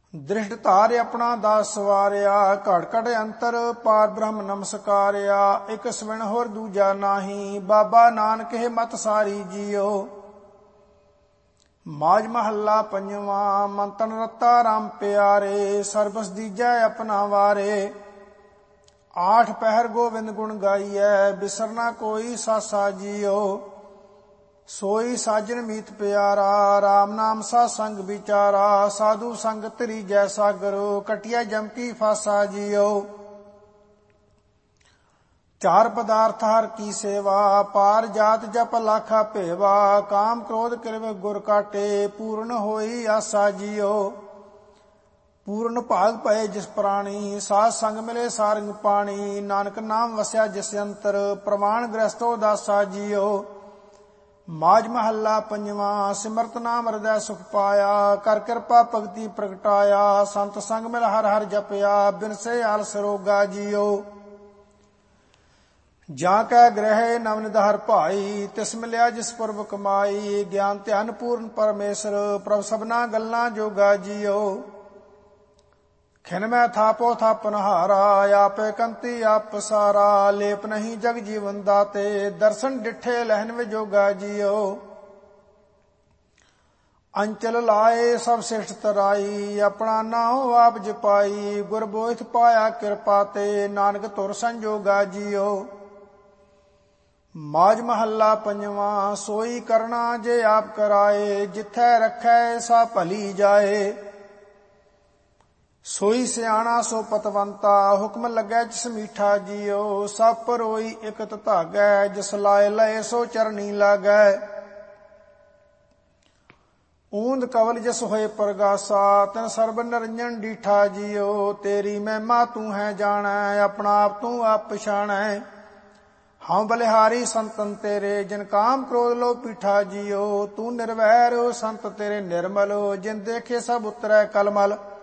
ਦ੍ਰਿਸ਼ਟ ਧਾਰ ਆਪਣਾ ਦਾਸ ਸਵਾਰਿਆ, ਘੜ ਘੜ ਅੰਤਰ ਪਾਰ ਬ੍ਰਹਮ ਨਮਸਕਾਰਿਆ। ਇਕ ਸਵਿਣ ਹੋਰ ਦੂਜਾ ਨਾਹੀ, ਬਾਬਾ ਨਾਨਕ ਹੈ ਮਤ ਸਾਰੀ ਜੀਓ। ਮਾਝ ਮਹੱਲਾ ਪੰਜਵਾਂ। ਮੰਤਨ ਰਤਾ ਰਾਮ ਪਿਆਰੇ, ਸਰਬਸ ਦੀਜੈ ਆਪਣਾ ਵਾਰੇ। ਆਠ ਪਹਿਰ ਗੋਵਿੰਦ ਗੁਣ ਗਾਈਐ, ਬਿਸਰਨਾ ਕੋਈ ਸਾਸਾ ਜੀਓ। ਸੋਈ ਸਾਜਨ ਮੀਤ ਪਿਆਰਾ, ਰਾਮ ਨਾਮ ਸਾ ਸੰਗ ਵਿਚਾਰਾ। ਸਾਧੂ ਸੰਗ ਤਰੀਜੈ ਸਾਗਰੋ, ਕਟਿਆ ਜਮ ਕੀ ਫਾਸਾ ਜੀਓ। ਚਾਰ ਪਦਾਰਥ ਹਰ ਕੀ ਸੇਵਾ, ਪਾਰ ਜਾਤ ਜਪ ਲਾਖਾ ਭੇਵਾ। ਕਾਮ ਕ੍ਰੋਧ ਕਿਰਵ ਗੁਰ ਕਾਟੇ, ਪੂਰਨ ਹੋਈ ਆਸਾ ਜੀਓ। ਪੂਰਨ ਭਾਗ ਪਏ ਜਿਸ ਪ੍ਰਾਣੀ, ਸਾਧ ਸੰਗ ਮਿਲੇ ਸਾਰੰਗ ਪਾਣੀ। ਨਾਨਕ ਨਾਮ ਵਸਿਆ ਜਿਸ ਅੰਤਰ, ਪ੍ਰਮਾਣ ਗ੍ਰਸਤੋ ਦਾਸਾ ਜੀਓ। ਮਾਝ ਮਹੱਲਾ ਪੰਜਵਾਂ। ਸਿਮਰਤ ਨਾਮ ਹਿਰਦੈ ਸੁਖ ਪਾਇਆ, ਕਰ ਕਿਰਪਾ ਭਗਤੀ ਪ੍ਰਗਟਾਇਆ। ਸੰਤ ਸੰਗ ਮਿਲ ਹਰ ਹਰ ਜਪਿਆ, ਬਿਨਸੇ ਆਲਸ ਰੋਗਾ ਜੀਓ। ਜਾਂ ਕੈ ਗ੍ਰਹਿ ਨਵਨਿਧ ਹਰ ਭਾਈ, ਤਿਸ ਮਿਲਿਆ ਜਿਸ ਪੁਰਬ ਕਮਾਈ। ਗਿਆਨ ਧਿਆਨ ਪੂਰਨ ਪਰਮੇਸ਼ਰ, ਪ੍ਰਭ ਸਭਨਾ ਗੱਲਾਂ ਜੋਗਾ ਜੀਓ। ਖਿਨ ਮੈਂ ਥਾਪੋ ਥਾਪਨ ਹਾਰਾ, ਆਪੇ ਕੰਤੀ ਆਪ ਸਾਰਾ। ਲੇਪ ਨਹੀਂ ਜਗ ਜੀਵਨ ਦਾਤੇ, ਦਰਸ਼ਨ ਡਿਠੇ ਲਹਿਨ ਵਿਜੋਗਾ ਜੀਓ। ਅੰਚਲ ਲਾਏ ਸਭ ਸਿਸ਼ਟ ਤਰਾਈ, ਆਪਣਾ ਨਾਉ ਆਪ ਜਪਾਈ। ਗੁਰ ਬੋਇਥ ਪਾਇਆ ਕਿਰਪਾ ਤੇ, ਨਾਨਕ ਧੁਰ ਸੰਜੋਗਾ ਜੀਓ। ਮਾਝ ਮਹੱਲਾ ਪੰਜਵਾਂ। ਸੋਈ ਕਰਨਾ ਜੇ ਆਪ ਕਰਾਏ, ਜਿੱਥੈ ਰੱਖੈ ਸਾ ਭਲੀ ਜਾਏ। ਸੋਈ ਸਿਆਣਾ ਸੋ ਪਤਵੰਤਾ, ਹੁਕਮ ਲੱਗੈ ਜਿਸ ਮੀਠਾ ਜੀਓ। ਸਭ ਪਰੋਈ ਇਕਤ ਧਾਗੈ, ਜਿਸ ਲਾਏ ਲਏ ਸੋ ਚਰਨੀ ਲਾਗੈ। ਊਂਦ ਕਵਲ ਜਿਸ ਹੋਏ ਪ੍ਰਗਾਸਾ, ਤਿਨ ਸਰਬ ਨਿਰੰਜਨ ਡੀਠਾ ਜੀਓ। ਤੇਰੀ ਮਹਿਮਾ ਤੂੰ ਹੈ ਜਾਣੈ, ਆਪਣਾ ਆਪ ਤੂੰ ਆਪ ਪਛਾਣੈ। ਹਉ ਬਲਿਹਾਰੀ ਸੰਤਨ ਤੇਰੇ, ਜਿਨ ਕਾਮ ਕ੍ਰੋਧ ਲੋ ਪੀਠਾ ਜੀਓ। ਤੂੰ ਨਿਰਵੈਰ ਸੰਤ ਤੇਰੇ ਨਿਰਮਲ, ਜਿਨ ਦੇਖੇ ਸਭ ਉਤਰੈ ਕਲਮਲ।